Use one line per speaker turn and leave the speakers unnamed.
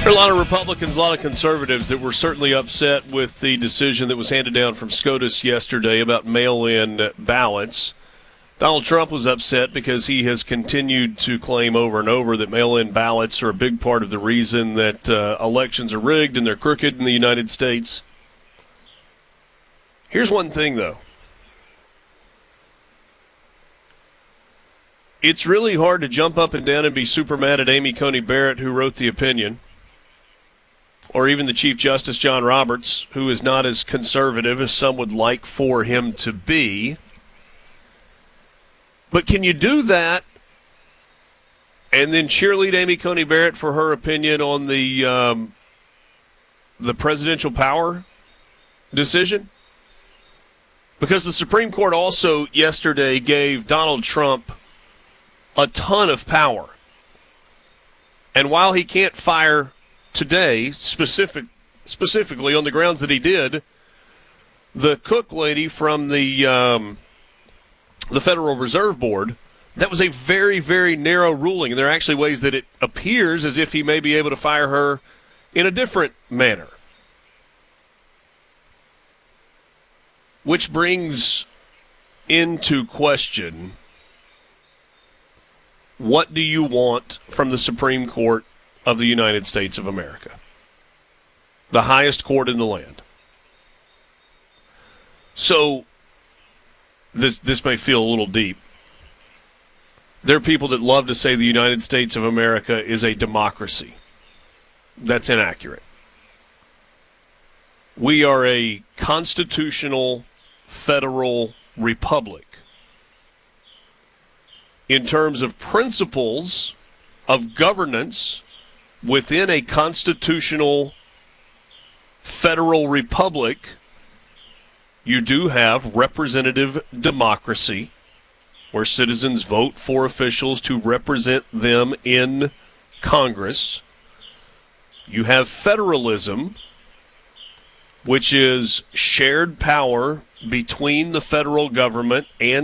There are a lot of Republicans, a lot of conservatives that were certainly upset with the decision that was handed down from SCOTUS yesterday about mail-in ballots. Donald Trump was upset because he has continued to claim over and over that mail-in ballots are a big part of the reason that elections are rigged and they're crooked in the United States. Here's one thing, though. It's really hard to jump up and down and be super mad at Amy Coney Barrett, who wrote the opinion, or even the Chief Justice John Roberts, who is not as conservative as some would like for him to be. But can you do that and then cheerlead Amy Coney Barrett for her opinion on the presidential power decision? Because the Supreme Court also yesterday gave Donald Trump a ton of power. And while he can't fire today, specifically on the grounds that he did, the Cook lady from the Federal Reserve Board, that was a very, very narrow ruling. And there are actually ways that it appears as if he may be able to fire her in a different manner. Which brings into question, what do you want from the Supreme Court of the United States of America? The highest court in the land. So, this may feel a little deep. There are people that love to say the United States of America is a democracy. That's inaccurate. We are a constitutional federal republic. In terms of principles of governance within a constitutional federal republic, you do have representative democracy, where citizens vote for officials to represent them in Congress. You have federalism, which is shared power between the federal government and